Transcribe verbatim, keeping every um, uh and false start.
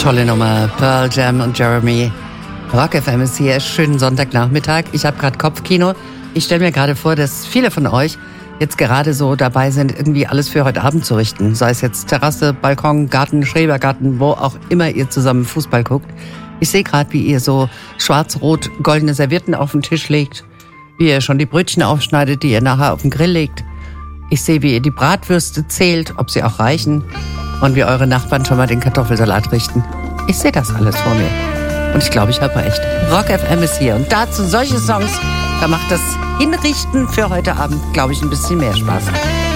Tolle Nummer. Pearl Jam und Jeremy. Rock F M ist hier. Schönen Sonntagnachmittag. Ich habe gerade Kopfkino. Ich stelle mir gerade vor, dass viele von euch jetzt gerade so dabei sind, irgendwie alles für heute Abend zu richten. Sei es jetzt Terrasse, Balkon, Garten, Schrebergarten, wo auch immer ihr zusammen Fußball guckt. Ich sehe gerade, wie ihr so schwarz-rot goldene Servietten auf den Tisch legt. Wie ihr schon die Brötchen aufschneidet, die ihr nachher auf den Grill legt. Ich sehe, wie ihr die Bratwürste zählt, ob sie auch reichen. Und wie eure Nachbarn schon mal den Kartoffelsalat richten. Ich sehe das alles vor mir. Und ich glaube, ich habe recht. Rock F M ist hier. Und dazu solche Songs, da macht das Hinrichten für heute Abend, glaube ich, ein bisschen mehr Spaß.